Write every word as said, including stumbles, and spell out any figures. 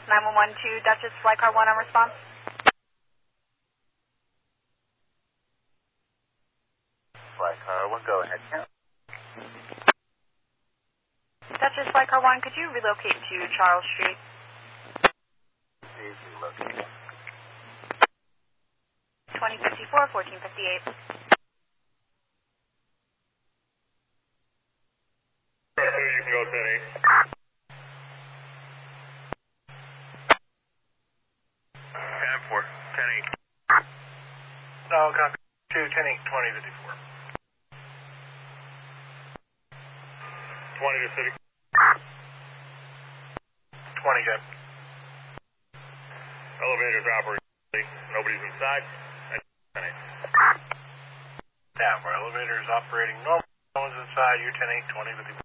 nine one one two Duchess, flight car one on response. Flight car one, go ahead. Duchess, flight car one, could you relocate to Charles Street? Please relocate. twenty fifty-four, fourteen fifty-eight. You can go ten eight. ten four, ten eight. No, copy. two, ten eight, twenty fifty-four. twenty to city. twenty, good. Elevators operating. Nobody's inside. ten eight. Down, where elevator is operating normal. No one's inside. You're ten eight, twenty fifty-four.